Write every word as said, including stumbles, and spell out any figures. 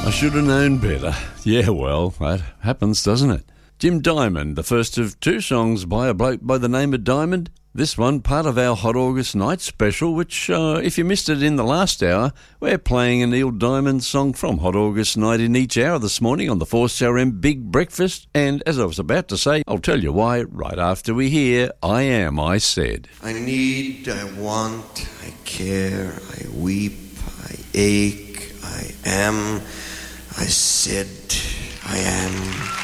I should have known better. Yeah, well, that happens, doesn't it? Jim Diamond, the first of two songs by a bloke by the name of Diamond. This one, part of our Hot August Night special, which, uh, if you missed it in the last hour, we're playing a Neil Diamond song from Hot August Night in each hour this morning on the four C R M Big Breakfast. And as I was about to say, I'll tell you why right after we hear I Am, I Said. I need, I want, I care, I weep, I ache, I am, I said, I am.